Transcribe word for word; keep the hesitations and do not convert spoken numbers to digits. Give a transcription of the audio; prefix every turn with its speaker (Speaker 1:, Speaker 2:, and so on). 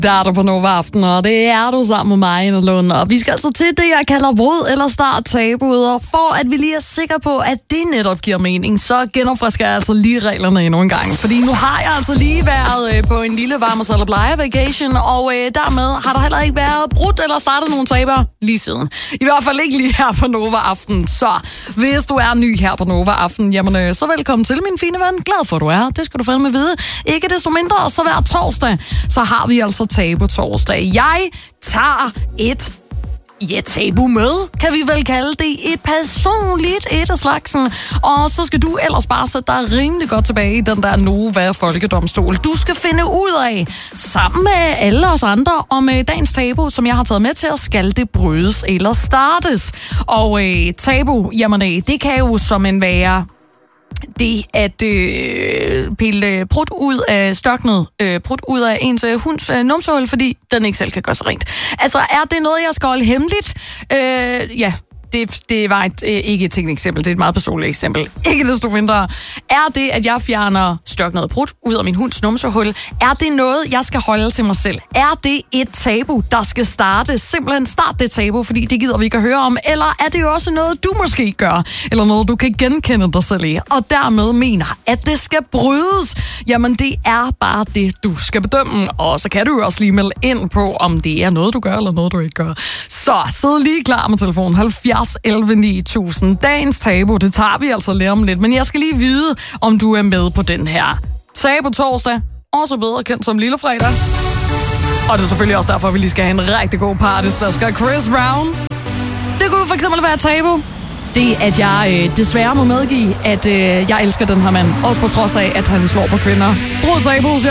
Speaker 1: Der er du på Nova Aften, og det er du sammen med mig, Ina Lund. Og vi skal altså til det, jeg kalder brud eller start tabuet. Og for at vi lige er sikre på, at det netop giver mening, så genopfrisker jeg altså lige reglerne endnu en gang. Fordi nu har jeg altså lige været øh, på en lille varme og pleje vacation, og øh, dermed har der heller ikke været brudt eller startet nogen taber lige siden. I hvert fald ikke lige her på Nova Aften. Så hvis du er ny her på Nova Aften, jamen øh, så velkommen til, min fine ven. Glad for, at du er. Det skal du fandme vide. Ikke desto mindre, så hver torsdag, så har vi altså tabu torsdag. Jeg tager et ja, tabu med, kan vi vel kalde det. Et personligt et af slagsen. Og så skal du ellers bare sætte dig rimelig godt tilbage i den der Nova Folkedomstol. Du skal finde ud af, sammen med alle os andre, om øh, dagens tabu, som jeg har taget med til, at skal det brydes eller startes. Og øh, tabu, jamen øh, det kan jo som en være det at øh, pille prut ud af størknet, øh, prut ud af ens øh, hunds øh, numsehul, fordi den ikke selv kan gøre sig rent. Altså, er det noget, jeg skal holde hemmeligt? Øh, ja, det, det var et, øh, ikke et tænkt eksempel, det er et meget personligt eksempel. Ikke desto mindre. Er det, at jeg fjerner størknet prut ud af min hunds numsehul, er det noget, jeg skal holde til mig selv? Er det et tabu, der skal starte? Simpelthen start det tabu, fordi det gider vi ikke at høre om. Eller er det jo også noget, du måske gør? Eller noget, du kan genkende dig selv i? Og dermed mener, at det skal brydes. Jamen, det er bare det, du skal bedømme. Og så kan du jo også lige melde ind på, om det er noget, du gør, eller noget, du ikke gør. Så sid lige klar med telefonen. halvfjerds elleve ni tusind. Dagens tabu, det tager vi altså lige om lidt. Men jeg skal lige vide, om du er med på den her tabu torsdag. Også bedre kendt som Lille Fredag. Og det er selvfølgelig også derfor, at vi lige skal have en rigtig god party. Der skal Chris Brown. Det kunne for eksempel være tabu. Det, at jeg øh, desværre må medgive, at øh, jeg elsker den her mand. Også på trods af, at han slår på kvinder. Brud tabu,